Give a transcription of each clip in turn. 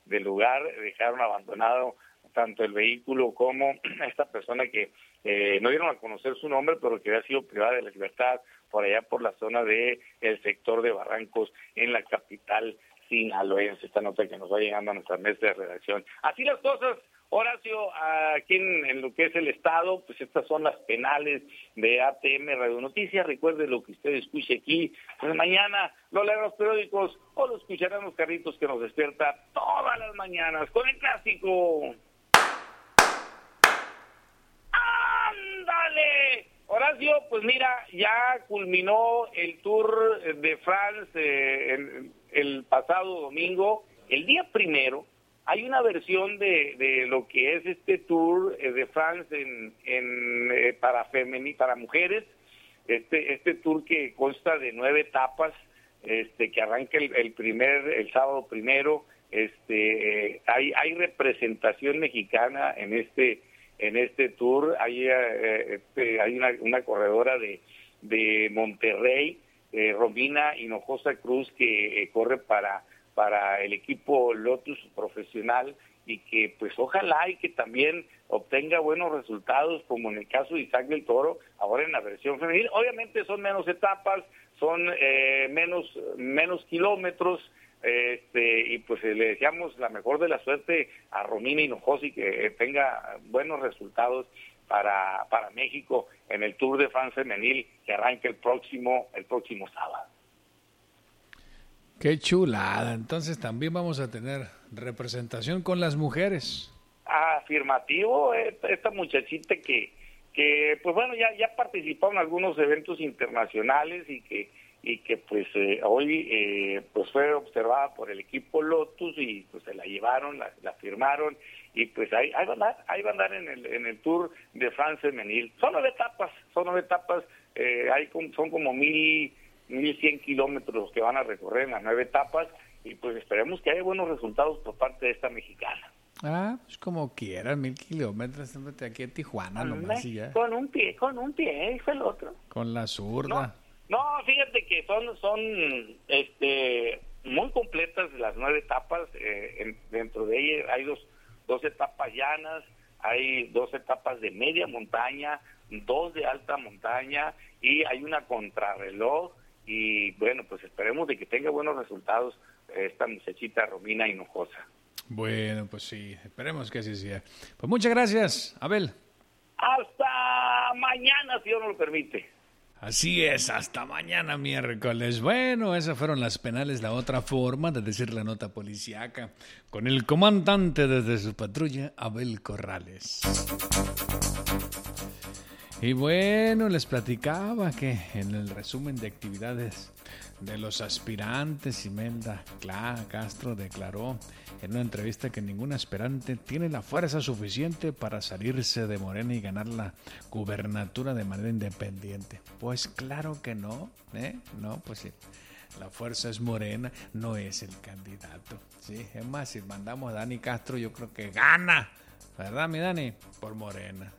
del lugar, dejaron abandonado tanto el vehículo como esta persona que no dieron a conocer su nombre, pero que había sido privada de la libertad por allá por la zona de el sector de Barrancos en la capital sinaloense. Esta nota que nos va llegando a nuestra mesa de redacción. Así las cosas, Horacio, aquí en lo que es el estado, pues estas son las penales de ATM Radio Noticias. Recuerde lo que usted escuche aquí, pues mañana lo leerán los periódicos o lo escucharán los carritos que nos despierta todas las mañanas con el clásico. ¡Ándale! Horacio, pues mira, ya culminó el Tour de France el pasado domingo. El día primero hay una versión de lo que es este Tour de France para mujeres. Este Tour que consta de 9 etapas, que arranca el sábado primero. Hay representación mexicana en este Tour. Hay una corredora de Monterrey, Romina Hinojosa Cruz, que corre para el equipo Lotus profesional, y que pues ojalá y que también obtenga buenos resultados, como en el caso de Isaac del Toro, ahora en la versión femenil. Obviamente son menos etapas, son menos kilómetros, y pues le deseamos la mejor de la suerte a Romina Hinojosa y que tenga buenos resultados para México en el Tour de France femenil que arranca el próximo sábado. Qué chulada. Entonces también vamos a tener representación con las mujeres. Afirmativo. Esta muchachita que pues bueno, ya participó en algunos eventos internacionales y que pues hoy pues fue observada por el equipo Lotus y pues se la llevaron, la firmaron, y pues ahí va a andar en el Tour de France femenil. Son 9 etapas, son como 1,100 kilómetros que van a recorrer en las 9 etapas, y pues esperemos que haya buenos resultados por parte de esta mexicana. Pues como quieran, 1,000 kilómetros, aquí en Tijuana nomás y ya. Con un pie, fue el otro. Con la zurda. No, fíjate que son muy completas las 9 etapas. Dentro de ellas hay dos etapas llanas, hay 2 etapas de media montaña, 2 de alta montaña, y hay una contrarreloj. Y bueno, pues esperemos de que tenga buenos resultados esta muchachita Romina Hinojosa. Bueno, pues sí, esperemos que así sea. Pues muchas gracias, Abel. Hasta mañana, si Dios nos lo permite. Así es, hasta mañana miércoles. Bueno, esas fueron las penales, la otra forma de decir la nota policíaca, con el comandante desde su patrulla, Abel Corrales. Y bueno, les platicaba que en el resumen de actividades de los aspirantes, Imelda Castro declaró en una entrevista que ningún aspirante tiene la fuerza suficiente para salirse de Morena y ganar la gubernatura de manera independiente. Pues claro que no, No, pues sí. La fuerza es Morena, no es el candidato. Sí, es más, si mandamos a Dani Castro, yo creo que gana, ¿verdad, mi Dani? Por Morena.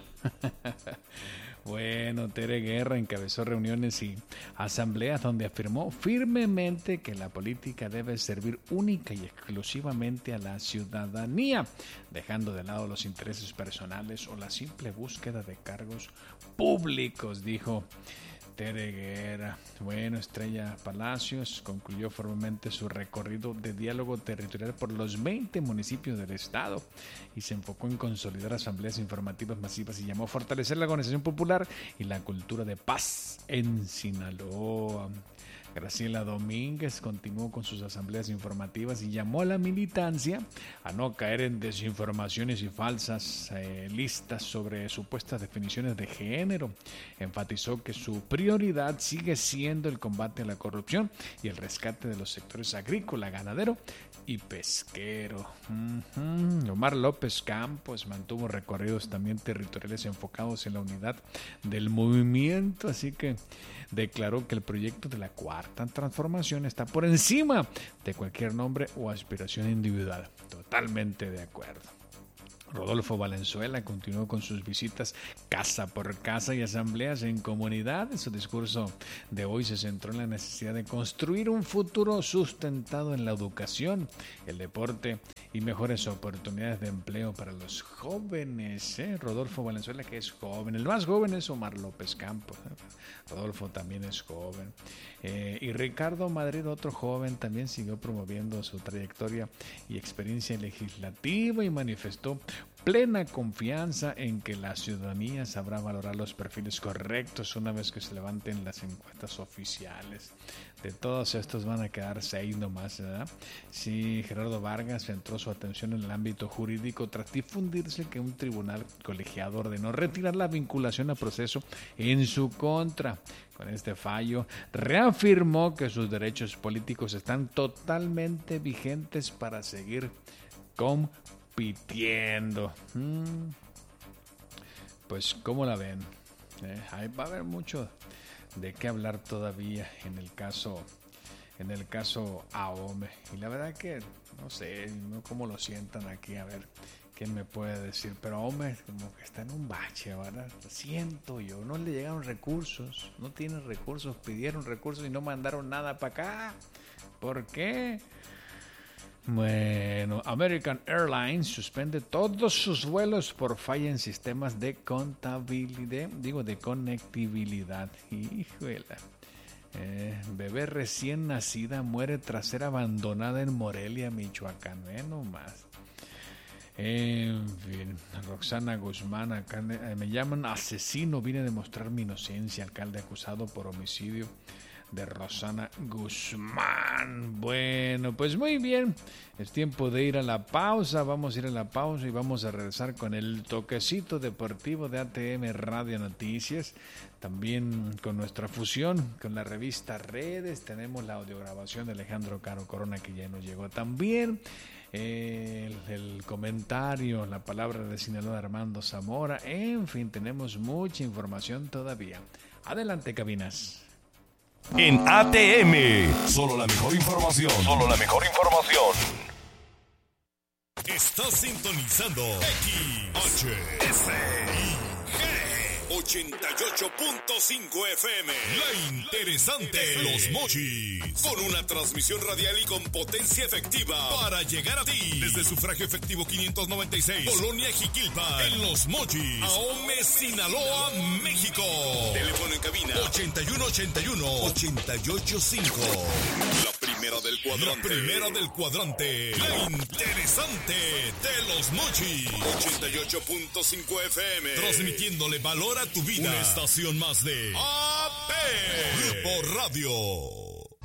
Bueno, Tere Guerra encabezó reuniones y asambleas donde afirmó firmemente que la política debe servir única y exclusivamente a la ciudadanía, dejando de lado los intereses personales o la simple búsqueda de cargos públicos, dijo Tere Guerra. Bueno, Estrella Palacios concluyó formalmente su recorrido de diálogo territorial por los 20 municipios del estado y se enfocó en consolidar asambleas informativas masivas y llamó a fortalecer la organización popular y la cultura de paz en Sinaloa. Graciela Domínguez continuó con sus asambleas informativas y llamó a la militancia a no caer en desinformaciones y falsas listas sobre supuestas definiciones de género. Enfatizó que su prioridad sigue siendo el combate a la corrupción y el rescate de los sectores agrícola, ganadero y pesquero. Omar López Campos mantuvo recorridos también territoriales enfocados en la unidad del movimiento, así que declaró que el proyecto de la Cuarta Transformación está por encima de cualquier nombre o aspiración individual. Totalmente de acuerdo. Rodolfo Valenzuela continuó con sus visitas casa por casa y asambleas en comunidades. Su discurso de hoy se centró en la necesidad de construir un futuro sustentado en la educación, el deporte y mejores oportunidades de empleo para los jóvenes. Rodolfo Valenzuela, que es joven. El más joven es Omar López Campos. Rodolfo también es joven. Y Ricardo Madrid, otro joven, también siguió promoviendo su trayectoria y experiencia legislativa y manifestó plena confianza en que la ciudadanía sabrá valorar los perfiles correctos una vez que se levanten las encuestas oficiales. De todos estos van a quedar 6 nomás, ¿verdad? Sí, Gerardo Vargas centró su atención en el ámbito jurídico tras difundirse que un tribunal colegiado ordenó retirar la vinculación a proceso en su contra. Con este fallo, reafirmó que sus derechos políticos están totalmente vigentes para seguir compitiendo. Pues, ¿cómo la ven? Ahí va a haber mucho de qué hablar todavía en el caso Ahome. Y la verdad que no sé cómo lo sientan aquí, a ver quién me puede decir. Pero Ahome como que está en un bache, ¿verdad? Lo siento yo, no le llegaron recursos, no tienen recursos, pidieron recursos y no mandaron nada para acá. ¿Por qué? Bueno, American Airlines suspende todos sus vuelos por falla en sistemas de de conectividad. Híjole. Bebé recién nacida muere tras ser abandonada en Morelia, Michoacán. No más. En fin, Roxana Guzmán, acá me llaman asesino, vine a demostrar mi inocencia. Alcalde acusado por homicidio de Roxana Guzmán. Bueno, pues muy bien, es tiempo de ir a la pausa. Vamos a ir a la pausa y vamos a regresar con el toquecito deportivo de ATM Radio Noticias. También con nuestra fusión con la revista Redes. Tenemos la audiograbación de Alejandro Caro Corona, que ya nos llegó también. El comentario, la palabra de Sinaloa, Armando Zamora. En fin, tenemos mucha información todavía. Adelante, cabinas. En ATM, solo la mejor información. Solo la mejor información. Estás sintonizando XHSIG 88.5 FM. La interesante Los Mochis. Con una transmisión radial y con potencia efectiva para llegar a ti. Desde Sufragio Efectivo 596, Colonia Jiquilpa, en Los Mochis, Ahome, Sinaloa, México. Teléfono en cabina 8181-885. La primera del cuadrante. La primera del cuadrante. La interesante de Los Mochis. 88.5 FM. Transmitiéndole valor a tu vida. Una estación más de AP Grupo Radio.